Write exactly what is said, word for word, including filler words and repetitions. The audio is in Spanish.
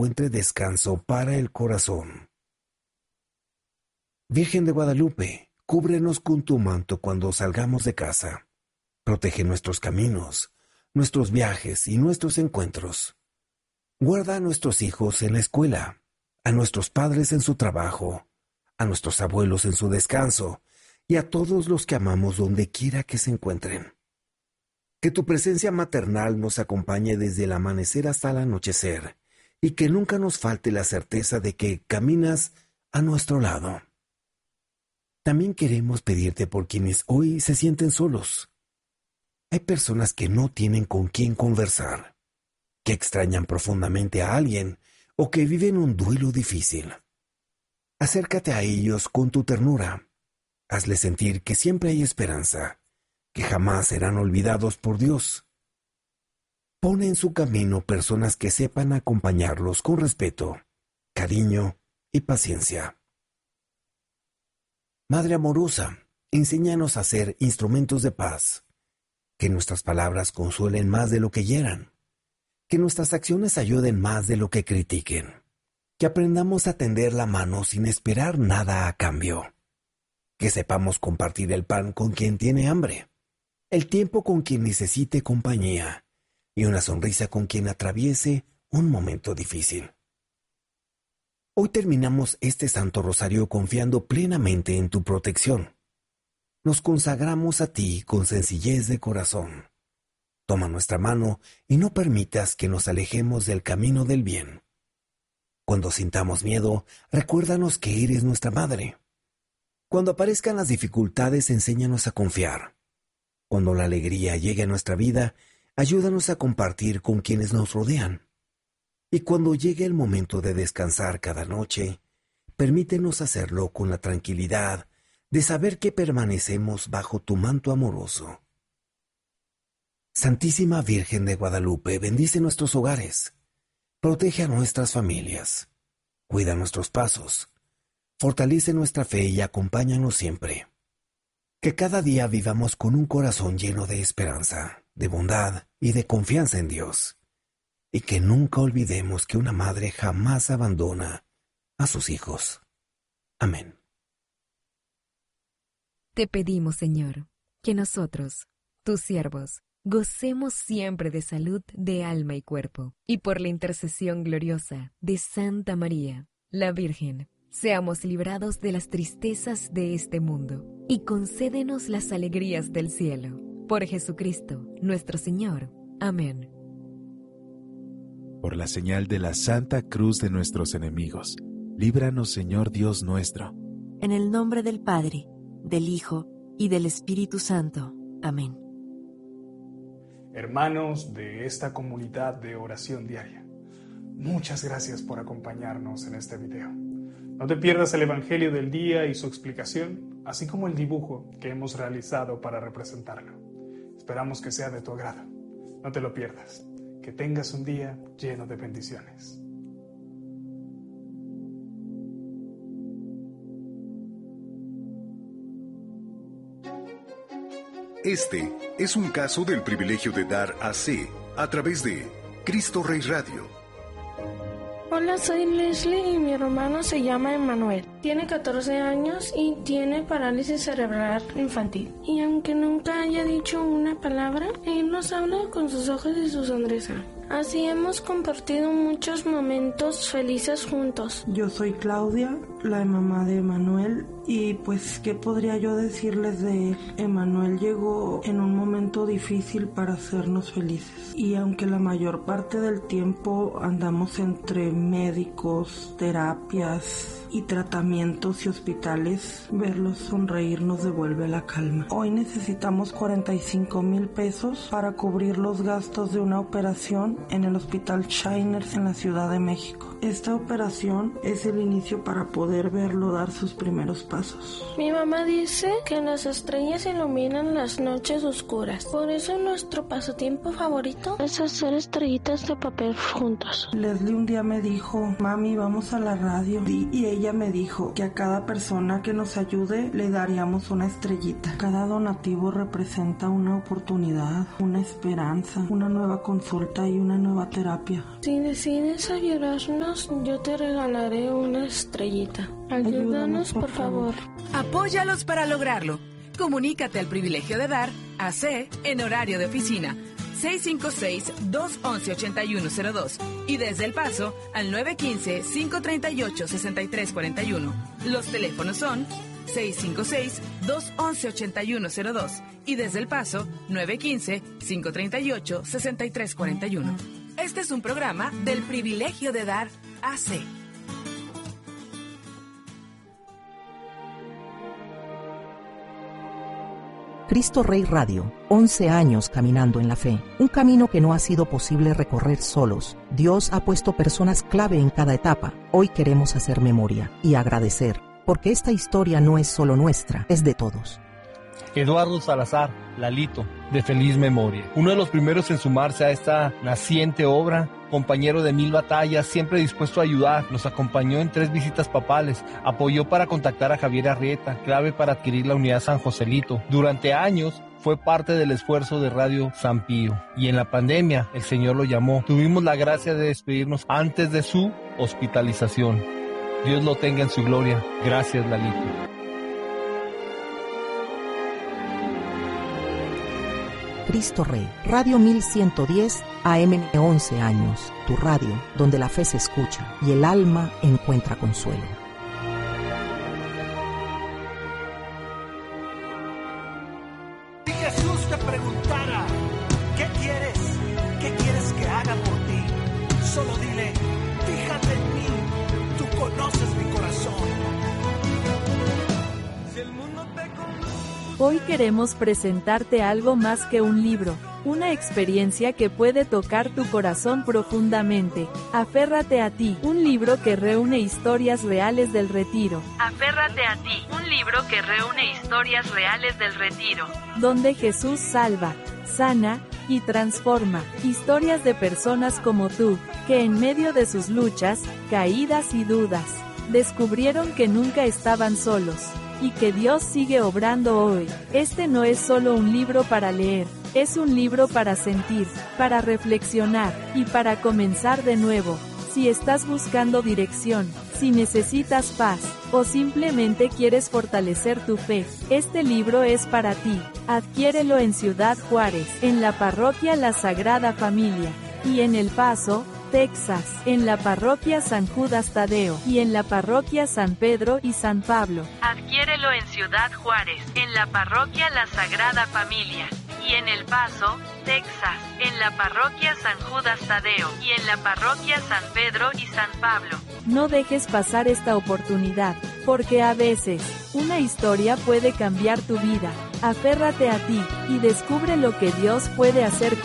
encuentre descanso para el corazón. Virgen de Guadalupe, cúbrenos con tu manto cuando salgamos de casa. Protege nuestros caminos, nuestros viajes y nuestros encuentros. Guarda a nuestros hijos en la escuela, a nuestros padres en su trabajo, a nuestros abuelos en su descanso y a todos los que amamos donde quiera que se encuentren. Que tu presencia maternal nos acompañe desde el amanecer hasta el anochecer y que nunca nos falte la certeza de que caminas a nuestro lado. También queremos pedirte por quienes hoy se sienten solos. Hay personas que no tienen con quién conversar, que extrañan profundamente a alguien o que viven un duelo difícil. Acércate a ellos con tu ternura. Hazles sentir que siempre hay esperanza, que jamás serán olvidados por Dios. Pone en su camino personas que sepan acompañarlos con respeto, cariño y paciencia. Madre amorosa, enséñanos a ser instrumentos de paz. Que nuestras palabras consuelen más de lo que hieran. Que nuestras acciones ayuden más de lo que critiquen. Que aprendamos a tender la mano sin esperar nada a cambio. Que sepamos compartir el pan con quien tiene hambre, el tiempo con quien necesite compañía y una sonrisa con quien atraviese un momento difícil. Hoy terminamos este Santo Rosario confiando plenamente en tu protección. Nos consagramos a ti con sencillez de corazón. Toma nuestra mano y no permitas que nos alejemos del camino del bien. Cuando sintamos miedo, recuérdanos que eres nuestra madre. Cuando aparezcan las dificultades, enséñanos a confiar. Cuando la alegría llegue a nuestra vida, ayúdanos a compartir con quienes nos rodean. Y cuando llegue el momento de descansar cada noche, permítenos hacerlo con la tranquilidad de saber que permanecemos bajo tu manto amoroso. Santísima Virgen de Guadalupe, bendice nuestros hogares, protege a nuestras familias, cuida nuestros pasos, fortalece nuestra fe y acompáñanos siempre. Que cada día vivamos con un corazón lleno de esperanza, de bondad y de confianza en Dios, y que nunca olvidemos que una madre jamás abandona a sus hijos. Amén. Te pedimos, Señor, que nosotros, tus siervos, gocemos siempre de salud de alma y cuerpo, y por la intercesión gloriosa de Santa María, la Virgen, seamos librados de las tristezas de este mundo, y concédenos las alegrías del cielo. Por Jesucristo, nuestro Señor. Amén. Por la señal de la Santa Cruz de nuestros enemigos, líbranos, Señor Dios nuestro. En el nombre del Padre, del Hijo y del Espíritu Santo. Amén. Hermanos de esta comunidad de oración diaria, muchas gracias por acompañarnos en este video. No te pierdas el Evangelio del día y su explicación, así como el dibujo que hemos realizado para representarlo. Esperamos que sea de tu agrado. No te lo pierdas. Que tengas un día lleno de bendiciones. Este es un caso del privilegio de dar a C a través de Cristo Rey Radio. Hola, soy Leslie y mi hermano se llama Emanuel. Tiene catorce años y tiene parálisis cerebral infantil. Y aunque nunca haya dicho una palabra, él nos habla con sus ojos y su sonrisa. Así hemos compartido muchos momentos felices juntos. Yo soy Claudia, la mamá de Emanuel, y pues, ¿qué podría yo decirles de él? Emanuel llegó en un momento difícil para hacernos felices. Y aunque la mayor parte del tiempo andamos entre médicos, terapias y tratamientos y hospitales, verlos sonreír nos devuelve la calma. Hoy necesitamos cuarenta y cinco mil pesos para cubrir los gastos de una operación en el Hospital Shiners en la Ciudad de México. Esta operación es el inicio para poder verlo dar sus primeros pasos. Mi mamá dice que las estrellas iluminan las noches oscuras. Por eso nuestro pasatiempo favorito es hacer estrellitas de papel juntos. Leslie un día me dijo, mami, vamos a la radio. Y, y ella me dijo que a cada persona que nos ayude le daríamos una estrellita. Cada donativo representa una oportunidad, una esperanza, una nueva consulta y una una nueva terapia. Si decides ayudarnos, yo te regalaré una estrellita. Ayúdanos, por favor. Apóyalos para lograrlo. Comunícate al Privilegio de Dar, A C, en horario de oficina. seis cinco seis, dos uno uno, ocho uno cero dos y desde El Paso al nueve uno cinco, cinco tres ocho, seis tres cuatro uno. Los teléfonos son seis cinco seis, dos uno uno, ocho uno cero dos y desde El Paso nueve uno cinco, cinco tres ocho, seis tres cuatro uno. Este es un programa del Privilegio de Dar, A C. Cristo Rey Radio, once años caminando en la fe, un camino que no ha sido posible recorrer solos. Dios ha puesto personas clave en cada etapa. Hoy queremos hacer memoria y agradecer, porque esta historia no es solo nuestra, es de todos. Eduardo Salazar, Lalito, de feliz memoria. Uno de los primeros en sumarse a esta naciente obra, compañero de mil batallas, siempre dispuesto a ayudar, nos acompañó en tres visitas papales, apoyó para contactar a Javier Arrieta, clave para adquirir la unidad San Joselito. Durante años fue parte del esfuerzo de Radio San Pío y en la pandemia el Señor lo llamó. Tuvimos la gracia de despedirnos antes de su hospitalización. Dios lo tenga en su gloria. Gracias, Lalito. Cristo Rey, Radio mil ciento diez A M, once años, tu radio, donde la fe se escucha y el alma encuentra consuelo. Si Jesús te preguntara, ¿qué quieres? ¿Qué quieres que haga por ti? Solo dile, fíjate en mí, tú conoces mi corazón. Si el mundo te Hoy queremos presentarte algo más que un libro, una experiencia que puede tocar tu corazón profundamente. Aférrate a ti, un libro que reúne historias reales del retiro. Aférrate a ti, un libro que reúne historias reales del retiro. Donde Jesús salva, sana y transforma. Historias de personas como tú, que en medio de sus luchas, caídas y dudas, descubrieron que nunca estaban solos. Y que Dios sigue obrando hoy. Este no es solo un libro para leer, es un libro para sentir, para reflexionar, y para comenzar de nuevo. Si estás buscando dirección, si necesitas paz, o simplemente quieres fortalecer tu fe, este libro es para ti. Adquiérelo en Ciudad Juárez, en la parroquia La Sagrada Familia, y en El Paso, Texas, en la parroquia San Judas Tadeo, y en la parroquia San Pedro y San Pablo. Adquiérelo en Ciudad Juárez, en la parroquia La Sagrada Familia, y en El Paso, Texas, en la parroquia San Judas Tadeo, y en la parroquia San Pedro y San Pablo. No dejes pasar esta oportunidad, porque a veces, una historia puede cambiar tu vida. Aférrate a ti, y descubre lo que Dios puede hacer